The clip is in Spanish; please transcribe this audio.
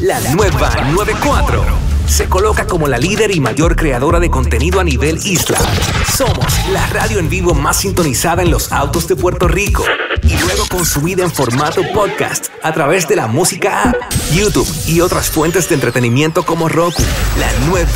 La nueva 94 se coloca como la líder y mayor creadora de contenido a nivel isla. Somos la radio en vivo más sintonizada en los autos de Puerto Rico y luego consumida en formato podcast a través de la música app, YouTube y otras fuentes de entretenimiento como Roku. La nueva